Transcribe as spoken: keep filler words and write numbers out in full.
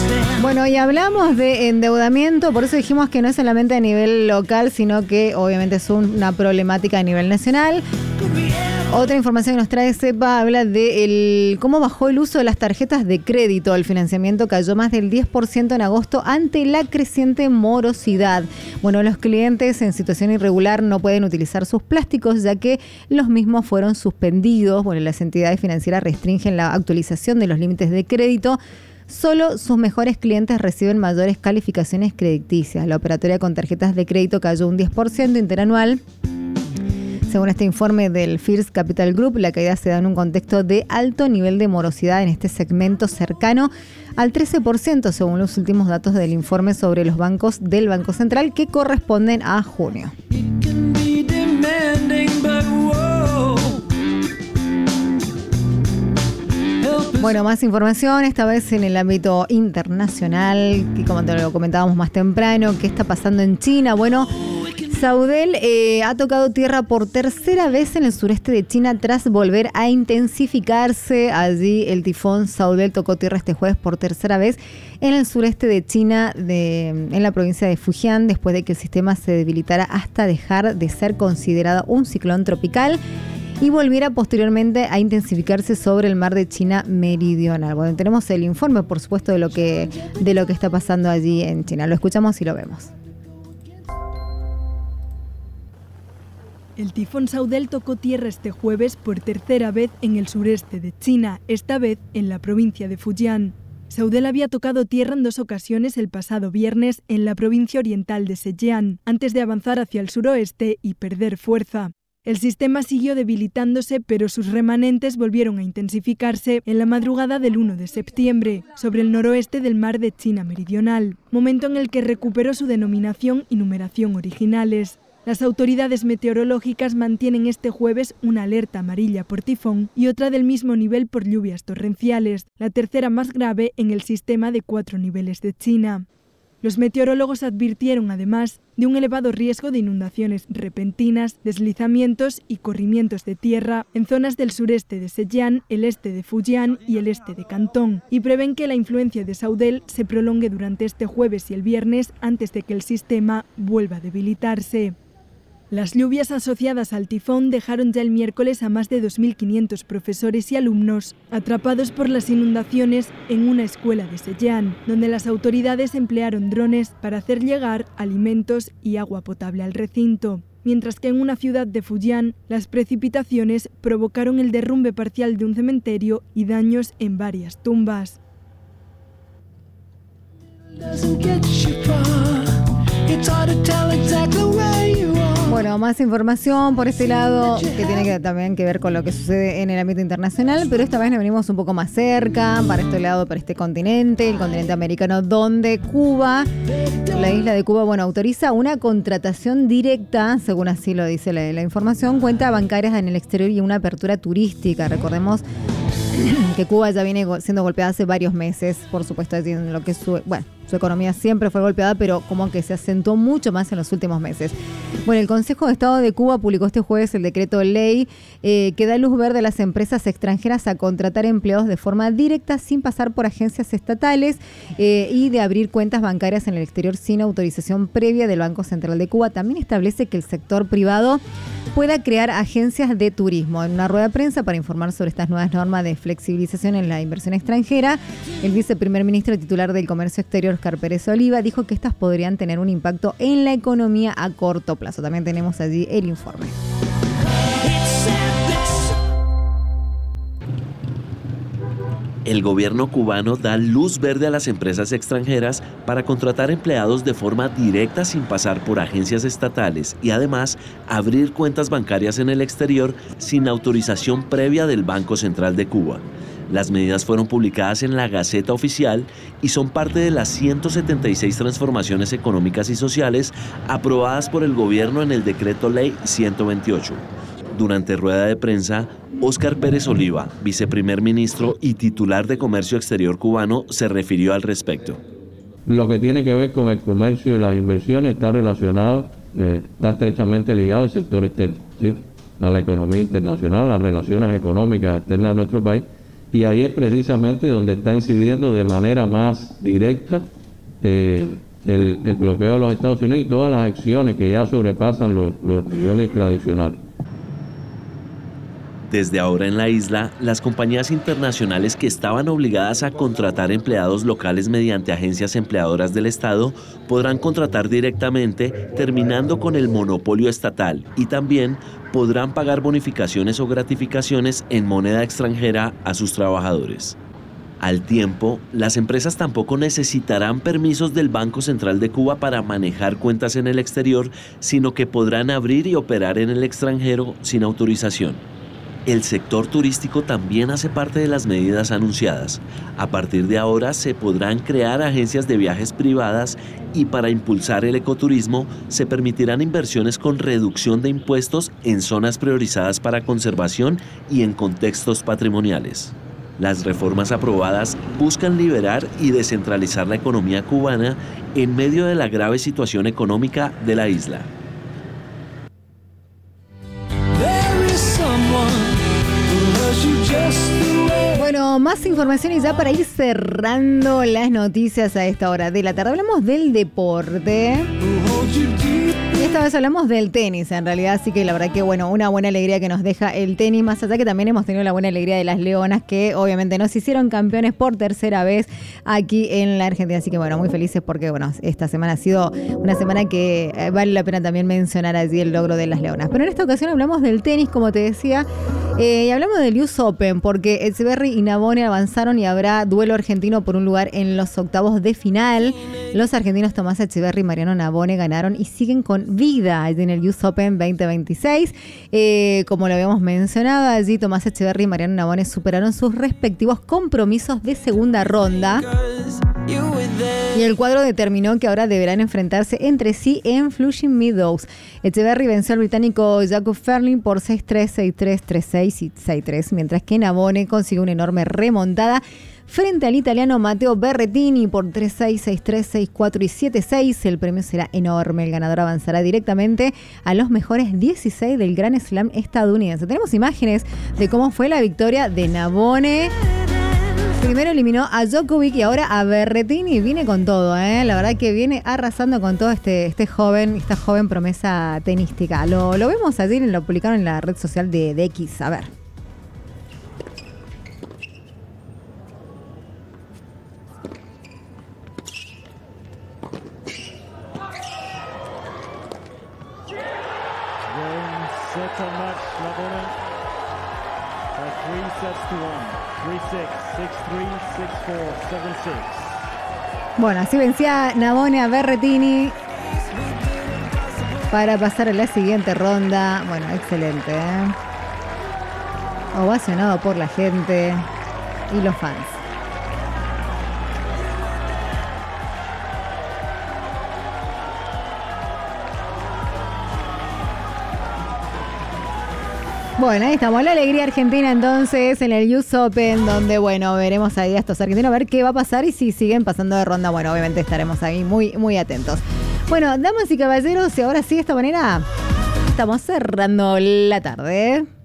Bueno, y hablamos de endeudamiento, por eso dijimos que no es solamente a nivel local, sino que obviamente es una problemática a nivel nacional. Otra información que nos trae CEPA habla de el, cómo bajó el uso de las tarjetas de crédito. El financiamiento cayó más del diez por ciento en agosto ante la creciente morosidad. Bueno, los clientes en situación irregular no pueden utilizar sus plásticos ya que los mismos fueron suspendidos. Bueno, las entidades financieras restringen la actualización de los límites de crédito. Solo sus mejores clientes reciben mayores calificaciones crediticias. La operatoria con tarjetas de crédito cayó un diez por ciento interanual. Según este informe del First Capital Group, la caída se da en un contexto de alto nivel de morosidad en este segmento cercano al trece por ciento, según los últimos datos del informe sobre los bancos del Banco Central, que corresponden a junio. Bueno, más información, esta vez en el ámbito internacional, que como te lo comentábamos más temprano, ¿qué está pasando en China? Bueno, Saudel eh, ha tocado tierra por tercera vez en el sureste de China tras volver a intensificarse. Allí el tifón Saudel tocó tierra este jueves por tercera vez en el sureste de China, de, en la provincia de Fujian, después de que el sistema se debilitara hasta dejar de ser considerado un ciclón tropical y volviera posteriormente a intensificarse sobre el mar de China meridional. Bueno, tenemos el informe, por supuesto, de lo que, de lo que está pasando allí en China. Lo escuchamos y lo vemos. El tifón Saudel tocó tierra este jueves por tercera vez en el sureste de China, esta vez en la provincia de Fujian. Saudel había tocado tierra en dos ocasiones el pasado viernes en la provincia oriental de Zhejiang, antes de avanzar hacia el suroeste y perder fuerza. El sistema siguió debilitándose, pero sus remanentes volvieron a intensificarse en la madrugada del uno de septiembre, sobre el noroeste del mar de China meridional, momento en el que recuperó su denominación y numeración originales. Las autoridades meteorológicas mantienen este jueves una alerta amarilla por tifón y otra del mismo nivel por lluvias torrenciales, la tercera más grave en el sistema de cuatro niveles de China. Los meteorólogos advirtieron además de un elevado riesgo de inundaciones repentinas, deslizamientos y corrimientos de tierra en zonas del sureste de Zhejiang, el este de Fujian y el este de Cantón, y prevén que la influencia de Saudel se prolongue durante este jueves y el viernes antes de que el sistema vuelva a debilitarse. Las lluvias asociadas al tifón dejaron ya el miércoles a más de dos mil quinientos profesores y alumnos atrapados por las inundaciones en una escuela de Zhejiang, donde las autoridades emplearon drones para hacer llegar alimentos y agua potable al recinto. Mientras que en una ciudad de Fujian, las precipitaciones provocaron el derrumbe parcial de un cementerio y daños en varias tumbas. Bueno, más información por este lado que tiene que, también que ver con lo que sucede en el ámbito internacional, pero esta vez nos venimos un poco más cerca, para este lado, para este continente, el continente americano, donde Cuba, la isla de Cuba, bueno, autoriza una contratación directa, según así lo dice la, la información, cuentas bancarias en el exterior y una apertura turística. Recordemos que Cuba ya viene siendo golpeada hace varios meses, por supuesto, en lo que es su, bueno, su economía siempre fue golpeada, pero como que se acentuó mucho más en los últimos meses. Bueno, el Consejo de Estado de Cuba publicó este jueves el decreto de ley eh, que da luz verde a las empresas extranjeras a contratar empleados de forma directa sin pasar por agencias estatales eh, y de abrir cuentas bancarias en el exterior sin autorización previa del Banco Central de Cuba. También establece que el sector privado pueda crear agencias de turismo. En una rueda de prensa para informar sobre estas nuevas normas de flexibilización en la inversión extranjera, el viceprimer ministro titular del Comercio Exterior, Óscar Pérez Oliva, dijo que estas podrían tener un impacto en la economía a corto plazo. También tenemos allí el informe. El gobierno cubano da luz verde a las empresas extranjeras para contratar empleados de forma directa sin pasar por agencias estatales y además abrir cuentas bancarias en el exterior sin autorización previa del Banco Central de Cuba. Las medidas fueron publicadas en la Gaceta Oficial y son parte de las ciento setenta y seis transformaciones económicas y sociales aprobadas por el gobierno en el Decreto Ley ciento veintiocho. Durante rueda de prensa, Óscar Pérez Oliva, viceprimer ministro y titular de Comercio Exterior cubano, se refirió al respecto. Lo que tiene que ver con el comercio y las inversiones está relacionado, eh, está estrechamente ligado al sector externo, ¿sí? A la economía internacional, a las relaciones económicas externas de nuestro país, y ahí es precisamente donde está incidiendo de manera más directa eh, el, el bloqueo de los Estados Unidos y todas las acciones que ya sobrepasan los, los niveles tradicionales. Desde ahora en la isla, las compañías internacionales que estaban obligadas a contratar empleados locales mediante agencias empleadoras del Estado podrán contratar directamente, terminando con el monopolio estatal, y también podrán pagar bonificaciones o gratificaciones en moneda extranjera a sus trabajadores. Al tiempo, las empresas tampoco necesitarán permisos del Banco Central de Cuba para manejar cuentas en el exterior, sino que podrán abrir y operar en el extranjero sin autorización. El sector turístico también hace parte de las medidas anunciadas. A partir de ahora se podrán crear agencias de viajes privadas y para impulsar el ecoturismo se permitirán inversiones con reducción de impuestos en zonas priorizadas para conservación y en contextos patrimoniales. Las reformas aprobadas buscan liberar y descentralizar la economía cubana en medio de la grave situación económica de la isla. Bueno, más información y ya para ir cerrando las noticias a esta hora de la tarde. Hablamos del deporte. Y esta vez hablamos del tenis, en realidad, así que la verdad que, bueno, una buena alegría que nos deja el tenis, más allá que también hemos tenido la buena alegría de las Leonas, que obviamente nos hicieron campeones por tercera vez aquí en la Argentina, así que, bueno, muy felices porque, bueno, esta semana ha sido una semana que vale la pena también mencionar allí el logro de las Leonas. Pero en esta ocasión hablamos del tenis, como te decía, eh, y hablamos del U S Open, porque Etcheverry y Navone avanzaron y habrá duelo argentino por un lugar en los octavos de final. Los argentinos Tomás Etcheverry y Mariano Navone ganaron y siguen con vida en el U S Open veinte veintiséis. Eh, como lo habíamos mencionado, allí Tomás Etcheverry y Mariano Navone superaron sus respectivos compromisos de segunda ronda. Y el cuadro determinó que ahora deberán enfrentarse entre sí en Flushing Meadows. Etcheverry venció al británico Jacob Ferling por seis tres, seis tres, tres seis y seis tres, mientras que Navone consiguió una enorme remontada frente al italiano Matteo Berrettini por tres seis, seis tres, seis cuatro y siete seis. El premio será enorme. El ganador avanzará directamente a los mejores dieciséis del Grand Slam estadounidense. Tenemos imágenes de cómo fue la victoria de Navone. Primero eliminó a Djokovic y ahora a Berrettini. Viene con todo, ¿eh? La verdad que viene arrasando con todo este, este joven, esta joven promesa tenística. Lo, lo vemos allí, lo publicaron en la red social de, de X. A ver. Bueno, así vencía Navone a Berrettini para pasar a la siguiente ronda. Bueno, excelente, ¿eh? Ovacionado por la gente y los fans. Bueno, ahí estamos, la alegría argentina entonces en el U S Open, donde, bueno, veremos ahí a estos argentinos a ver qué va a pasar y si siguen pasando de ronda, bueno, obviamente estaremos ahí muy, muy atentos. Bueno, damas y caballeros, y ahora sí, de esta manera estamos cerrando la tarde.